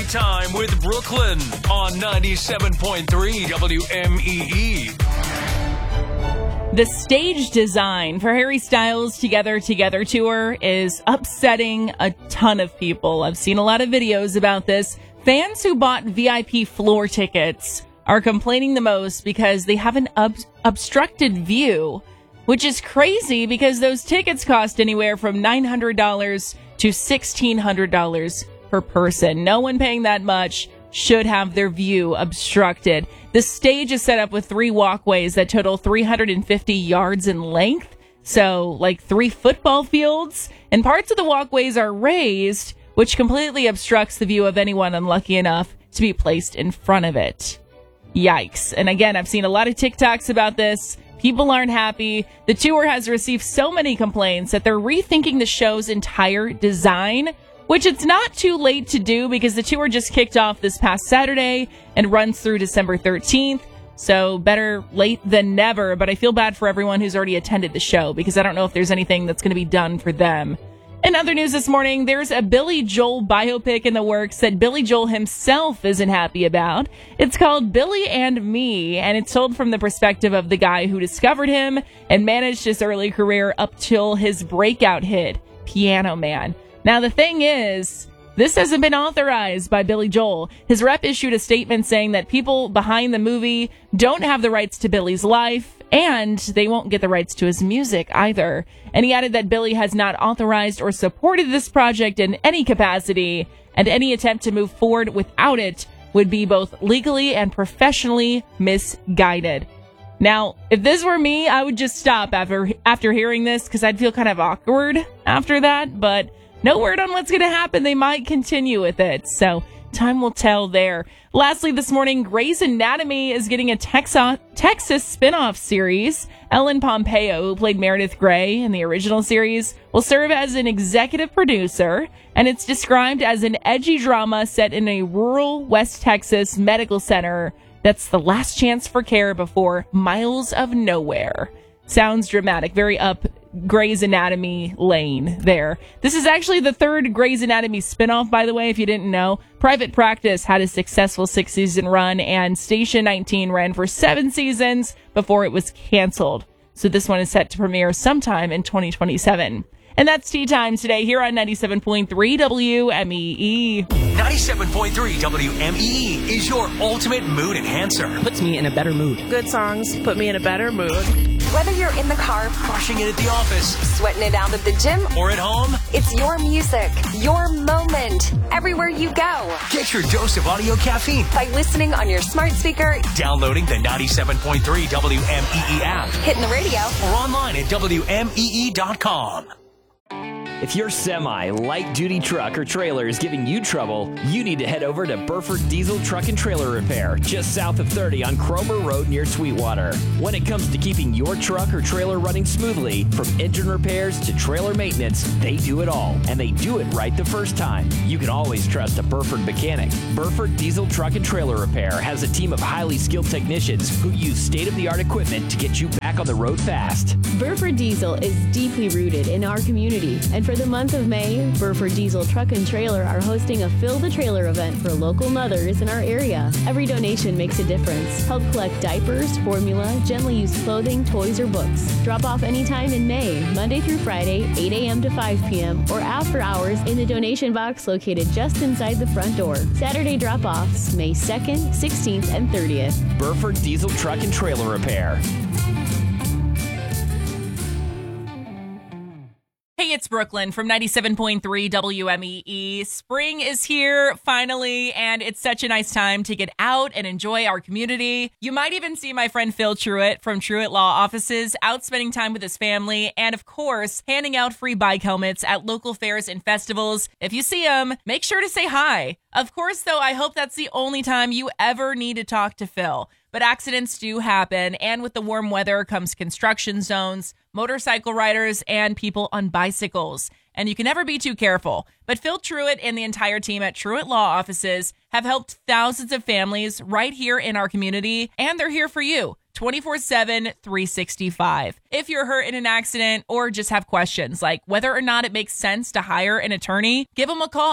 Time with Brooklyn on 97.3 WMEE. The stage design for Harry Styles' Together tour is upsetting a ton of people. I've seen a lot of videos about this. Fans who bought VIP floor tickets are complaining the most because they have an obstructed view, which is crazy because those tickets cost anywhere from $900 to $1,600 per person. No one paying that much should have their view obstructed. The stage is set up with 3 walkways that total 350 yards in length, so like 3 football fields, and parts of the walkways are raised, which completely obstructs the view of anyone unlucky enough to be placed in front of it. Yikes. And again, I've seen a lot of TikToks about this. People aren't happy. The tour has received so many complaints that they're rethinking the show's entire design, which it's not too late to do because the tour just kicked off this past Saturday and runs through December 13th. So better late than never, but I feel bad for everyone who's already attended the show because I don't know if there's anything that's going to be done for them. In other news this morning, there's a Billy Joel biopic in the works that Billy Joel himself isn't happy about. It's called Billy and Me, and it's told from the perspective of the guy who discovered him and managed his early career up till his breakout hit, Piano Man. Now, the thing is, this hasn't been authorized by Billy Joel. His rep issued a statement saying that people behind the movie don't have the rights to Billy's life, and they won't get the rights to his music either. And he added that Billy has not authorized or supported this project in any capacity, and any attempt to move forward without it would be both legally and professionally misguided. Now, if this were me, I would just stop after hearing this because I'd feel kind of awkward after that, but no word on what's going to happen. They might continue with it, so time will tell there. Lastly, this morning, Grey's Anatomy is getting a Texas spin-off series. Ellen Pompeo, who played Meredith Grey in the original series, will serve as an executive producer, and it's described as an edgy drama set in a rural West Texas medical center that's the last chance for care before miles of nowhere. Sounds dramatic, very up Grey's Anatomy lane there. This is actually the 3rd Grey's Anatomy spinoff, by the way, if you didn't know. Private Practice had a successful 6-season run, and Station 19 ran for 7 seasons before it was canceled. So this one is set to premiere sometime in 2027. And that's Tea Time today here on 97.3 WMEE. 97.3 WMEE is your ultimate mood enhancer. Puts me in a better mood. Good songs put me in a better mood. Whether you're in the car, Crushing it at the office, sweating it out at the gym, or at home, it's your music, your moment, everywhere you go. get your dose of audio caffeine By listening on your smart speaker, downloading the 97.3 WMEE app, hitting the radio, or online at WMEE.com. If your semi, light-duty truck or trailer is giving you trouble, you need to head over to Burford Diesel Truck and Trailer Repair, just south of 30 on Cromer Road near Sweetwater. When it comes to keeping your truck or trailer running smoothly, from engine repairs to trailer maintenance, they do it all, and they do it right the first time. You can always trust a Burford mechanic. Burford Diesel Truck and Trailer Repair has a team of highly skilled technicians who use state-of-the-art equipment to get you back on the road fast. Burford Diesel is deeply rooted in our community, and for the month of May, Burford Diesel Truck and Trailer are hosting a Fill the Trailer event for local mothers in our area. Every donation makes a difference. Help collect diapers, formula, gently used clothing, toys, or books. Drop off anytime in May, Monday through Friday, 8 a.m. to 5 p.m., or after hours in the donation box located just inside the front door. Saturday drop-offs, May 2nd, 16th, and 30th. Burford Diesel Truck and Trailer Repair. Hey, it's Brooklyn from 97.3 WMEE. Spring is here, finally, and it's such a nice time to get out and enjoy our community. You might even see my friend Phil Truitt from Truitt Law Offices out spending time with his family and, of course, handing out free bike helmets at local fairs and festivals. If you see him, make sure to say hi. Of course, though, I hope that's the only time you ever need to talk to Phil. But accidents do happen, and with the warm weather comes construction zones, motorcycle riders, and people on bicycles. And you can never be too careful. But Phil Truitt and the entire team at Truitt Law Offices have helped thousands of families right here in our community, and they're here for you 24/7, 365. If you're hurt in an accident or just have questions like whether or not it makes sense to hire an attorney, give them a call.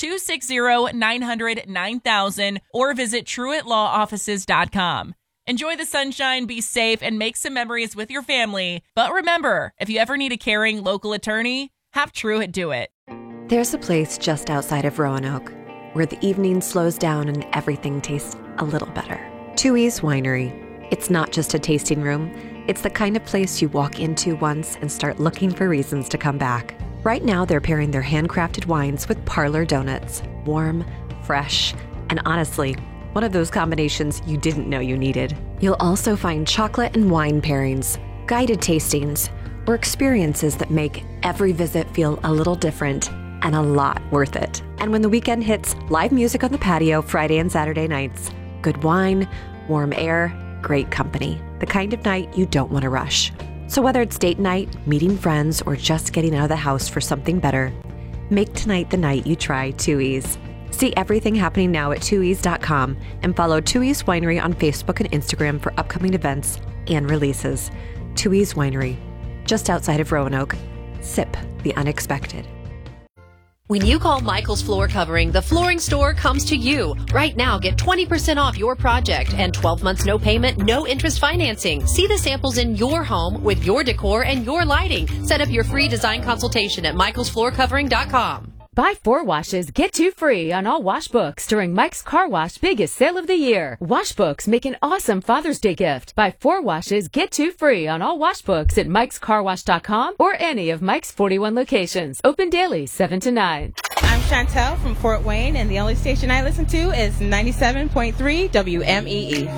260-900-9000 or visit truittlawoffices.com. Enjoy the sunshine, be safe, and make some memories with your family. But remember, if you ever need a caring local attorney, have Truitt do it. There's a place just outside of Roanoke where the evening slows down and everything tastes a little better. Tooheys Winery. It's not just a tasting room. It's the kind of place you walk into once and start looking for reasons to come back. Right now, they're pairing their handcrafted wines with parlor donuts. Warm, fresh, and honestly, one of those combinations you didn't know you needed. You'll also find chocolate and wine pairings, guided tastings, or experiences that make every visit feel a little different and a lot worth it. And when the weekend hits, live music on the patio Friday and Saturday nights. Good wine, warm air, great company. The kind of night you don't want to rush. So whether it's date night, meeting friends, or just getting out of the house for something better, make tonight the night you try Tooheys. See everything happening now at Tooheys.com and follow Tooheys Winery on Facebook and Instagram for upcoming events and releases. Tooheys Winery, just outside of Roanoke. Sip the unexpected. When you call Michael's Floor Covering, the flooring store comes to you. Right now, get 20% off your project and 12 months no payment, no interest financing. See the samples in your home with your decor and your lighting. Set up your free design consultation at michaelsfloorcovering.com. Buy 4 washes, get 2 free on all wash books during Mike's Car Wash biggest sale of the year. Wash books make an awesome Father's Day gift. Buy 4 washes, get 2 free on all wash books at mikescarwash.com or any of Mike's 41 locations. Open daily, 7 to 9. I'm Chantel from Fort Wayne, and the only station I listen to is 97.3 WMEE.